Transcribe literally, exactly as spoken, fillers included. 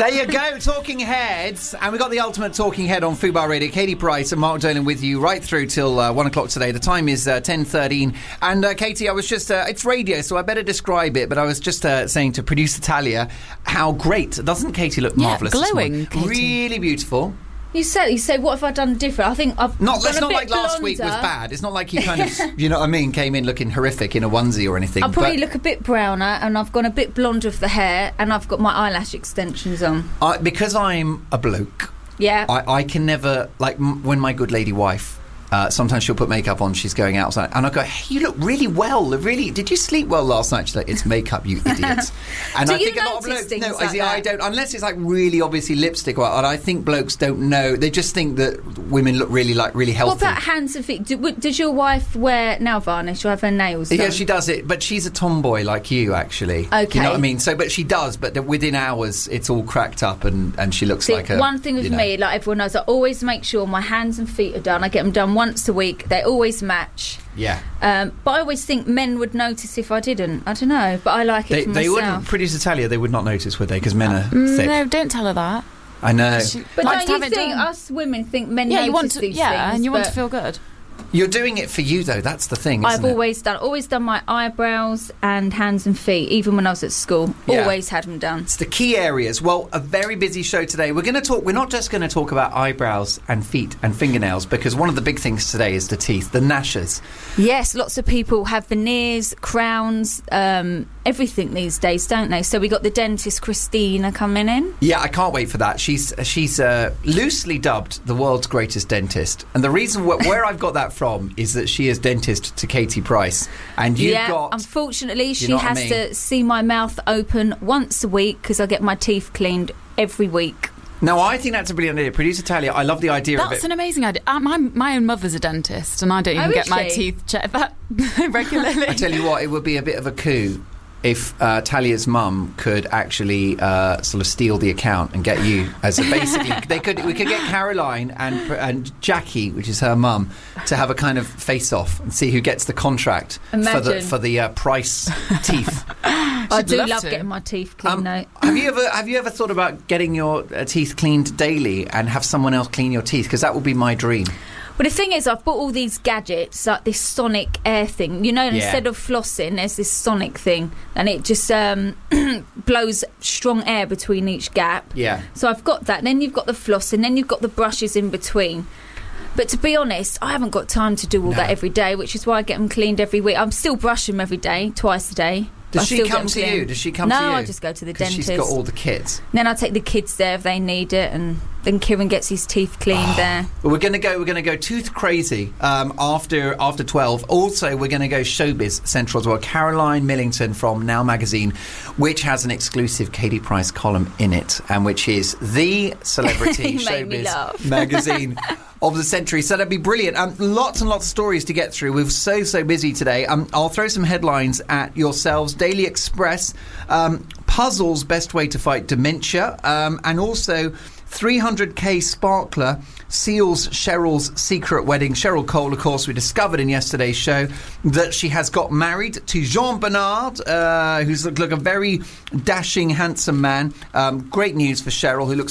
There you go, Talking Heads. And we've got the ultimate Talking Head on Fubar Radio. Katie Price and Mark Dolan with you right through till uh, one o'clock today. The time is uh, ten thirteen. And uh, Katie, I was just, uh, it's radio, so I better describe it, but I was just uh, saying to producer Talia how great. Doesn't Katie look yeah, marvellous? glowing, Katie. Really beautiful. You said, you say, what have I done different? I think I've Not, gone let's a not bit like last blonder. week was bad. It's not like you kind of, you know what I mean, came in looking horrific in a onesie or anything. I probably but look a bit browner, and I've gone a bit blonde with the hair, and I've got my eyelash extensions on. I, because I'm a bloke, Yeah. I, I can never, like m- when my good lady wife, uh, sometimes she'll put makeup on, she's going outside, and I go, hey, you look really well, really, did you sleep well last night? She's like, it's makeup, you idiots. And Do I you think a lot of notice blokes, things no, like see, I that? don't, unless it's like really obviously lipstick, or, and I think blokes don't know, they just think that women look really, like, really healthy. What about hands and feet? Do, w- does your wife wear nail varnish or have her nails done? Yeah, she does it, but she's a tomboy like you, actually. Okay. You know what I mean? So, but she does, but the, within hours, it's all cracked up, and, and she looks See, like a... one thing with you know. me, like everyone knows, I always make sure my hands and feet are done. I get them done once a week. They always match. Yeah. Um, but I always think men would notice if I didn't. I don't know, but I like it They, for they myself. wouldn't, producer Talia, they would not notice, would they? Because men are Mm, thick. no, don't tell her that. I know. She But likes to don't have you it think done. us women think men Yeah, notice you want to. these Yeah, things? and you want to but feel good. You're doing it for you, though. That's the thing, isn't I've it? always done, always done my eyebrows and hands and feet, even when I was at school. Yeah. Always had them done. It's the key areas. Well, a very busy show today. We're going to talk. We're not just going to talk about eyebrows and feet and fingernails, because one of the big things today is the teeth, the gnashers. Yes, lots of people have veneers, crowns, um, everything these days, don't they? So we got the dentist Christina coming in. Yeah, I can't wait for that. She's she's uh, loosely dubbed the world's greatest dentist, and the reason wh- where I've got that from is that she is dentist to Katie Price, and you've yeah, got. unfortunately, she know what I has mean? to see my mouth open once a week because I get my teeth cleaned every week. Now, I think that's a brilliant idea. Producer Talia, I love the idea of That's it. an amazing idea. Uh, my my own mother's a dentist, and I don't even Oh, get is my she? teeth checked that regularly. I tell you what, it would be a bit of a coup if uh, Talia's mum could actually uh, sort of steal the account and get you as a basically they could we could get Caroline and and Jackie, which is her mum, to have a kind of face off and see who gets the contract for the Imagine. for the uh, Price teeth. I She'd do love love to. getting my teeth cleaned, Um, though. have you ever have you ever thought about getting your uh, teeth cleaned daily and have someone else clean your teeth? Because that would be my dream. But the thing is, I've bought all these gadgets, like this sonic air thing. You know, Yeah. instead of flossing, there's this sonic thing, and it just um, blows strong air between each gap. Yeah. So I've got that. Then you've got the flossing, then you've got the brushes in between. But to be honest, I haven't got time to do all No. that every day, which is why I get them cleaned every week. I'm still brushing them every day, twice a day. Does I she still get come them to cleaned. you? Does she come no, to you? No, I just go to the 'Cause dentist. she's got all the kits. Then I take the kids there if they need it, and then Kieran gets his teeth cleaned there. Well, we're going to go. We're going to go tooth crazy um, after after twelve. Also, we're going to go showbiz central as well. Caroline Millington from Now Magazine, which has an exclusive Katie Price column in it, and which is the celebrity You made me showbiz laugh. magazine of the century. So that'd be brilliant. Um, lots and lots of stories to get through. We're so so busy today. Um, I'll throw some headlines at yourselves. Daily Express um, puzzles best way to fight dementia, um, and also three hundred k sparkler seals Cheryl's secret wedding. Cheryl Cole, of course, we discovered in yesterday's show that she has got married to Jean Bernard, uh, who's look, look a very dashing, handsome man. Um, great news for Cheryl, who looks